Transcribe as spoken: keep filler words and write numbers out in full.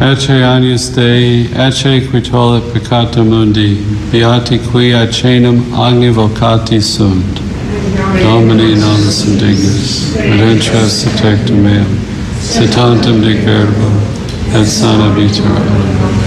Ecce agnus Dei, ecce qui tollit peccata mundi, beati qui acenum agni vocati sunt. Domini nobis indignus, redentras tectum meum, sit tantum de gerbo, et sana vitura.